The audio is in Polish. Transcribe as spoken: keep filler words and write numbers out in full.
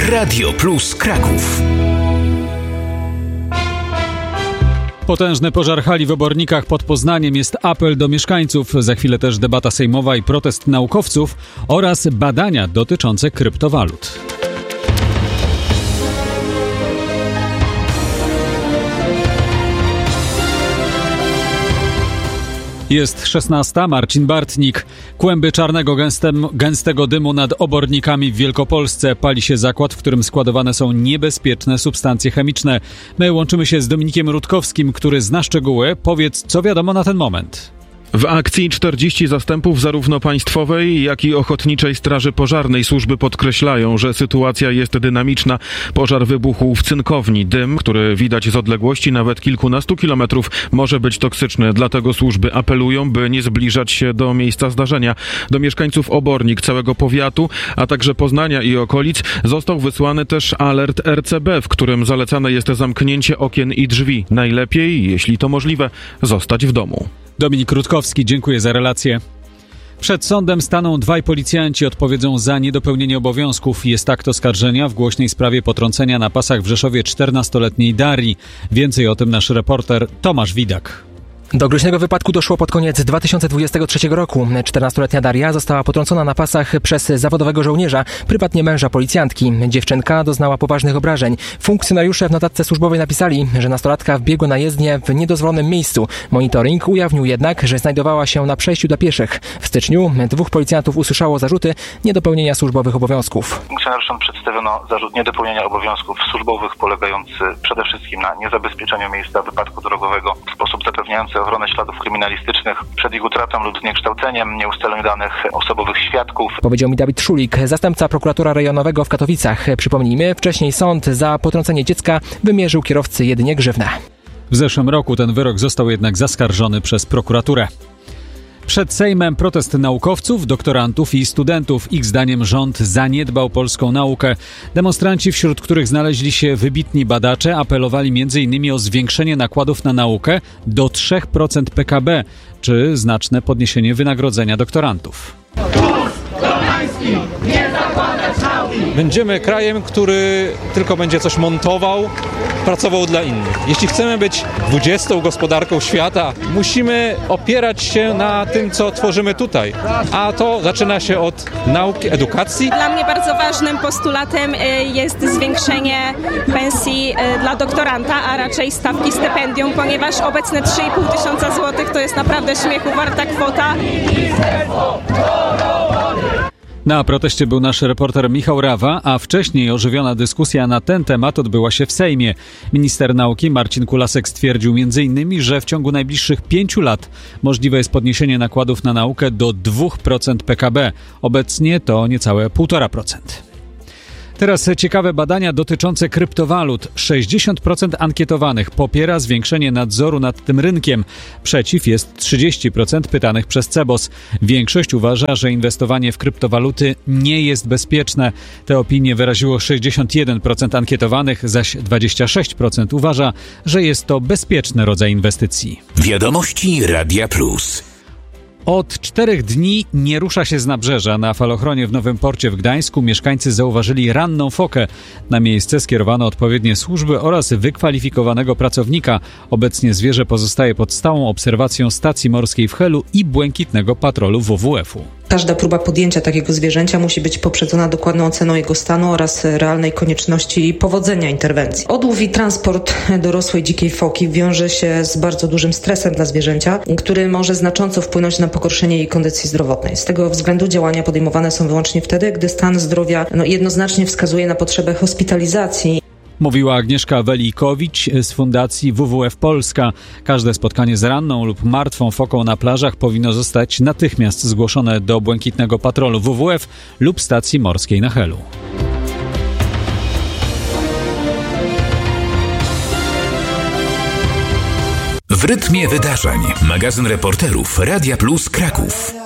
Radio Plus Kraków. Potężny pożar hali w Obornikach pod Poznaniem, jest apel do mieszkańców, za chwilę też debata sejmowa i protest naukowców oraz badania dotyczące kryptowalut. Jest szesnasta, Marcin Bartnik. Kłęby czarnego gęstem, gęstego dymu nad Obornikami w Wielkopolsce. Pali się zakład, w którym składowane są niebezpieczne substancje chemiczne. My łączymy się z Dominikiem Rutkowskim, który zna szczegóły. Powiedz, co wiadomo na ten moment. W akcji czterdzieści zastępów zarówno państwowej, jak i ochotniczej straży pożarnej służby podkreślają, że sytuacja jest dynamiczna. Pożar wybuchł w cynkowni. Dym, który widać z odległości nawet kilkunastu kilometrów, może być toksyczny. Dlatego służby apelują, by nie zbliżać się do miejsca zdarzenia. Do mieszkańców Obornik, całego powiatu, a także Poznania i okolic został wysłany też alert R C B, w którym zalecane jest zamknięcie okien i drzwi. Najlepiej, jeśli to możliwe, zostać w domu. Dominik Rutkowski, dziękuję za relację. Przed sądem staną dwaj policjanci, odpowiedzą za niedopełnienie obowiązków. Jest akt oskarżenia w głośnej sprawie potrącenia na pasach w Rzeszowie czternastoletniej Darii. Więcej o tym nasz reporter Tomasz Widak. Do groźnego wypadku doszło pod koniec dwa tysiące dwudziestego trzeciego roku. czternastoletnia Daria została potrącona na pasach przez zawodowego żołnierza, prywatnie męża policjantki. Dziewczynka doznała poważnych obrażeń. Funkcjonariusze w notatce służbowej napisali, że nastolatka wbiegła na jezdnię w niedozwolonym miejscu. Monitoring ujawnił jednak, że znajdowała się na przejściu dla pieszych. W styczniu dwóch policjantów usłyszało zarzuty niedopełnienia służbowych obowiązków. Funkcjonariuszom przedstawiono zarzut niedopełnienia obowiązków służbowych polegający przede wszystkim na niezabezpieczeniu miejsca wypadku drogowego w sposób zapewniający ochronę śladów kryminalistycznych przed ich utratą lub zniekształceniem, nieustaleniu danych osobowych świadków. Powiedział mi Dawid Szulik, zastępca prokuratora rejonowego w Katowicach. Przypomnijmy, wcześniej sąd za potrącenie dziecka wymierzył kierowcy jedynie grzywnę. W zeszłym roku ten wyrok został jednak zaskarżony przez prokuraturę. Przed Sejmem protest naukowców, doktorantów i studentów. Ich zdaniem rząd zaniedbał polską naukę. Demonstranci, wśród których znaleźli się wybitni badacze, apelowali między innymi o zwiększenie nakładów na naukę do trzy procent P K B, czy znaczne podniesienie wynagrodzenia doktorantów. Będziemy krajem, który tylko będzie coś montował, pracował dla innych. Jeśli chcemy być dwudziestą gospodarką świata, musimy opierać się na tym, co tworzymy tutaj. A to zaczyna się od nauki, edukacji. Dla mnie bardzo ważnym postulatem jest zwiększenie pensji dla doktoranta, a raczej stawki stypendium, ponieważ obecne trzy i pół tysiąca złotych to jest naprawdę śmiechu warta kwota. Na proteście był nasz reporter Michał Rawa, a wcześniej ożywiona dyskusja na ten temat odbyła się w Sejmie. Minister nauki Marcin Kulasek stwierdził między innymi, że w ciągu najbliższych pięciu lat możliwe jest podniesienie nakładów na naukę do dwa procent P K B. Obecnie to niecałe półtora procent. Teraz ciekawe badania dotyczące kryptowalut. sześćdziesiąt procent ankietowanych popiera zwiększenie nadzoru nad tym rynkiem. Przeciw jest trzydzieści procent pytanych przez Cebos. Większość uważa, że inwestowanie w kryptowaluty nie jest bezpieczne. Te opinie wyraziło sześćdziesiąt jeden procent ankietowanych, zaś dwadzieścia sześć procent uważa, że jest to bezpieczny rodzaj inwestycji. Wiadomości Radia Plus. Od czterech dni nie rusza się z nabrzeża. Na falochronie w Nowym Porcie w Gdańsku mieszkańcy zauważyli ranną fokę. Na miejsce skierowano odpowiednie służby oraz wykwalifikowanego pracownika. Obecnie zwierzę pozostaje pod stałą obserwacją stacji morskiej w Helu i błękitnego patrolu W W F-u. Każda próba podjęcia takiego zwierzęcia musi być poprzedzona dokładną oceną jego stanu oraz realnej konieczności powodzenia interwencji. Odłów i transport dorosłej dzikiej foki wiąże się z bardzo dużym stresem dla zwierzęcia, który może znacząco wpłynąć na pogorszenie jej kondycji zdrowotnej. Z tego względu działania podejmowane są wyłącznie wtedy, gdy stan zdrowia no, jednoznacznie wskazuje na potrzebę hospitalizacji. Mówiła Agnieszka Welikowicz z Fundacji W W F Polska. Każde spotkanie z ranną lub martwą foką na plażach powinno zostać natychmiast zgłoszone do błękitnego patrolu W W F lub stacji morskiej na Helu. W rytmie wydarzeń. Magazyn reporterów Radia Plus Kraków.